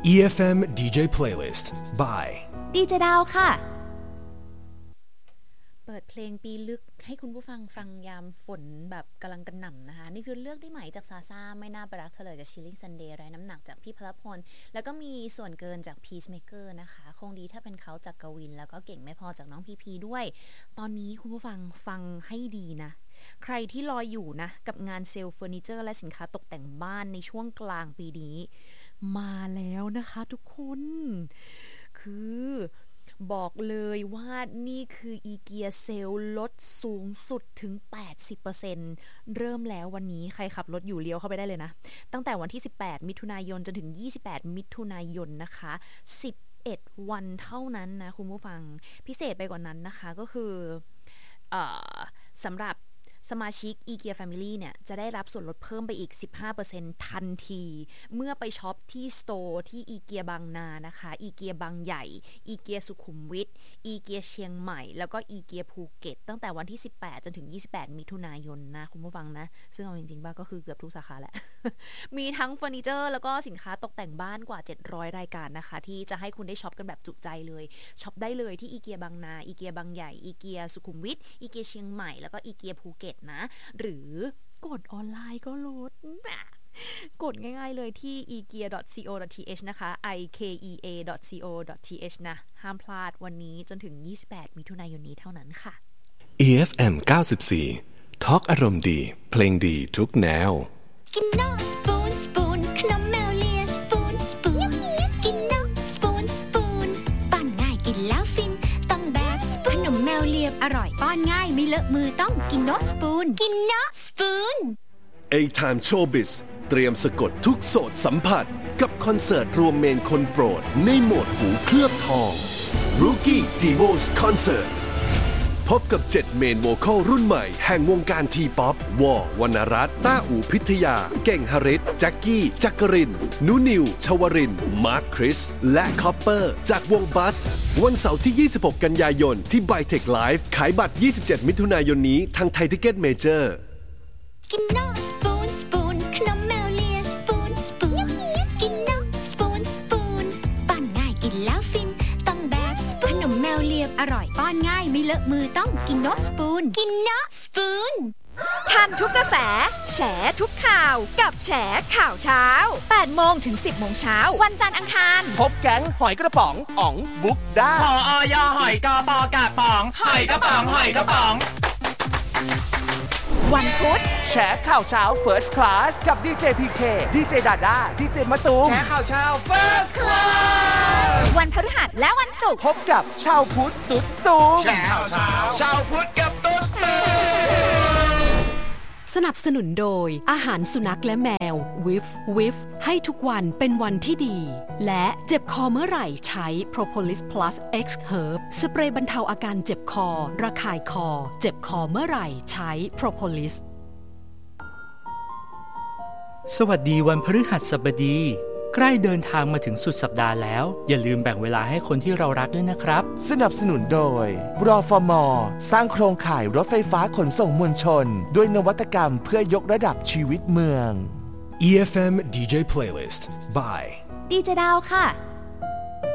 EFM DJ Playlist by ดีเจดาวค่ะเปิดเพลงปีลึกให้คุณผู้ฟังฟังยามฝนแบบกำลังกระหน่ำนะคะนี่คือเลือกได้ไหมจากซาซ่าไม่น่าไปรักเธอเลยกับ Chilling Sunday ไร้น้ำหนักจากพี่พลพลแล้วก็มีส่วนเกินจาก Peacemaker นะคะคงดีถ้าเป็นเขาจากกวินแล้วก็เก่งไม่พอจากน้องพีพีด้วยตอนนี้คุณผู้ฟังฟังให้ดีนะใครที่รออยู่นะกับงานเซลล์เฟอร์นิเจอร์และสินค้าตกแต่งบ้านในช่วงกลางปีนี้มาแล้วนะคะทุกคนคือบอกเลยว่านี่คืออีเกียเซลลดสูงสุดถึง 80% เริ่มแล้ววันนี้ใครขับรถอยู่เลี้ยวเข้าไปได้เลยนะตั้งแต่วันที่18มิถุนายนจนถึง28มิถุนายนนะคะ11วันเท่านั้นนะคุณผู้ฟังพิเศษไปกว่านั้นนะคะก็คือสำหรับสมาชิก IKEA Family เนี่ยจะได้รับส่วนลดเพิ่มไปอีก 15% ทันทีเมื่อไปช็อปที่สโตร์ที่ IKEA บางนานะคะ IKEA บางใหญ่ IKEA สุขุมวิท IKEA เชียงใหม่แล้วก็ IKEA ภูเก็ตตั้งแต่วันที่18จนถึง28มิถุนายนนะคุณผู้ฟังนะซึ่งเอาจริงๆบ้างก็คือเกือบทุกสาขาแหละ มีทั้งเฟอร์นิเจอร์แล้วก็สินค้าตกแต่งบ้านกว่า700รายการนะคะที่จะให้คุณได้ช็อปกันแบบจุใจเลยช็อปได้เลยที่ IKEA บางนา IKEA บางใหญ่ IKEA สุขุมวิท IKEA เชียงใหม่แล้วก็ IKEA ภูเก็ตนะหรือกดออนไลน์ก็ลดกดง่ายๆเลยที่ ikea.co.th นะคะ ikea.co.th นะห้ามพลาดวันนี้จนถึง28มิถุนายนนี้เท่านั้นค่ะ EFM 94 Talk อารมณ์ดีเพลงดีทุกแนวกินนอสปูนสปูนขนมแมวเลียสปูนสปูนกินนอสปูนสปูนป้อนง่ายกินแล้วฟินต้องแบบสปูนขนมแมวเลียอร่อยป้อนง่ายไม่เลอะมือต้องกินนอสปูนกินนอสปูน A-Time Showbiz เตรียมสะกดทุกโสตสัมผัสกับคอนเสิร์ตรวมเมนคนโปรดในโหมดหูเคลือบทอง Rookie Divos Concert พบกับ7เมนโวคัลรุ่นใหม่แห่งวงการทีป๊อปวอวรรณรัตน์ต้าอู่พิทยาเก่งหฤทธิ์แจ็คกี้จักรินนุนิวชวรินทร์มาร์คคริสและคอปเปอร์จากวงบัสวันเสาร์ที่26กันยายนที่ไบเทคไลฟ์ขายบัตร27มิถุนายนนี้ทางไทยทิกเก็ตเมเจอร์กินนอสปูนสปูนขนมแมวเลียสปูนสปูนกินนอสปูนสปูนป้อนง่ายกินแล้วฟินต้องแบบสปูนขนมแมวเลียอร่อยป้อนง่ายไม่เลอะมือต้องกินนอสปูนกินนอสปูนทันทุกกระแสแฉทุกข่าวกับแฉข่าวเช้า 8 โมงถึง 10 โมงเช้าวันจันทร์อังคารพบแก๊งหอยกระป๋องอ๋องบุ๊กได้หอยหอยกระปอกระป๋องหอยกระป๋องหอยกระป๋องวันพุธแฉข่าวเช้า First Class กับดีเจพีเคดีเจดาด้าดีเจมะตูมแฉข่าวเช้า First Class วันพฤหัสและวันศุกร์พบกับชาวพุทธตุ๊ดตูมแฉข่าวเช้าชาวพุทธกับตุ๊ดตูมสนับสนุนโดยอาหารสุนัขและแมววิฟให้ทุกวันเป็นวันที่ดีและเจ็บคอเมื่อไหร่ใช้ Propolis Plus X Herb สเปรย์บรรเทาอาการเจ็บคอระคายคอเจ็บคอเมื่อไหร่ใช้ Propolis สวัสดีวันพฤหัสบดีใกล้เดินทางมาถึงสุดสัปดาห์แล้วอย่าลืมแบ่งเวลาให้คนที่เรารักด้วยนะครับสนับสนุนโดยรฟม.สร้างโครงข่ายรถไฟฟ้าขนส่งมวลชนด้วยนวัตกรรมเพื่อยกระดับชีวิตเมือง EFM DJ Playlist by ดีเจดาวค่ะ